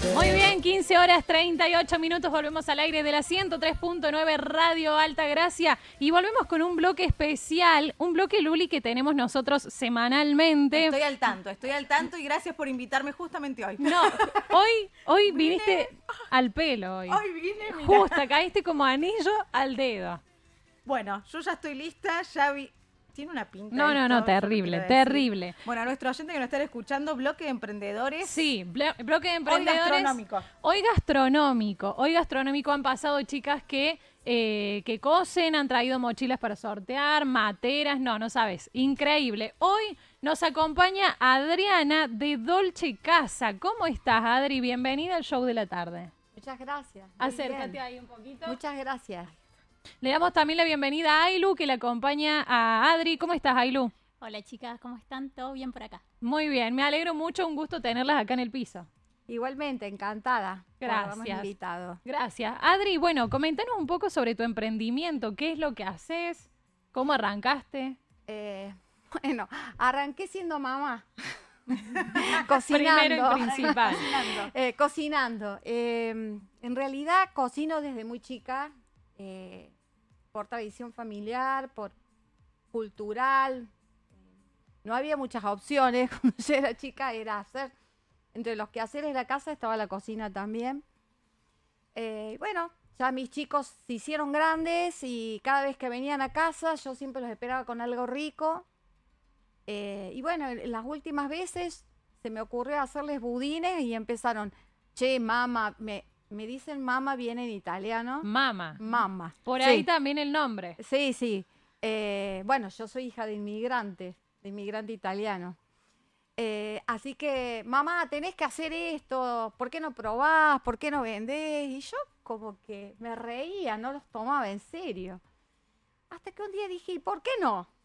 Muy bien, 15 horas 38 minutos, volvemos al aire de la 103.9 Radio Altagracia y volvemos con un bloque especial, un bloque Luli que tenemos nosotros semanalmente. Estoy al tanto y gracias por invitarme justamente hoy. No, hoy viniste al pelo hoy. Hoy vine, mirá. Justa, caíste como anillo al dedo. Bueno, yo ya estoy lista, ya vi... Tiene una pinta. No, esto, no, yo terrible, lo quiero decir. terrible. Bueno, a nuestro oyente que nos está escuchando, bloque de emprendedores. Sí, bloque de emprendedores. Hoy gastronómico. Hoy gastronómico han pasado chicas que cosen, han traído mochilas para sortear, materas, no sabes, increíble. Hoy nos acompaña Adriana de Dolce Casa. ¿Cómo estás, Adri? Bienvenida al show de la tarde. Muchas gracias. Acércate ahí un poquito. Muchas gracias. Le damos también la bienvenida a Ailu, que le acompaña a Adri. ¿Cómo estás, Ailu? Hola chicas, ¿cómo están? ¿Todo bien por acá? Muy bien, me alegro mucho, un gusto tenerlas acá en el piso. Igualmente, encantada. Gracias. Por haberme invitado. Gracias. Adri, bueno, coméntanos un poco sobre tu emprendimiento. ¿Qué es lo que haces? ¿Cómo arrancaste? Bueno, arranqué siendo mamá. Cocinando. Primero y principal. Cocinando. En realidad cocino desde muy chica, por tradición familiar, por cultural. No había muchas opciones cuando yo era chica, era hacer. Entre los quehaceres de la casa estaba la cocina también. Bueno, ya mis chicos se hicieron grandes y cada vez que venían a casa yo siempre los esperaba con algo rico. Y bueno, en las últimas veces se me ocurrió hacerles budines y empezaron, che, mamá, me dicen mamá viene en italiano. Mamá. Mamá. Por Sí. ahí también el nombre. Sí, sí. Bueno, yo soy hija de inmigrante italiano. Así que, mamá, tenés que hacer esto, ¿por qué no probás? ¿Por qué no vendés? Y yo como que me reía, no los tomaba en serio. Hasta que un día dije, ¿y por qué no?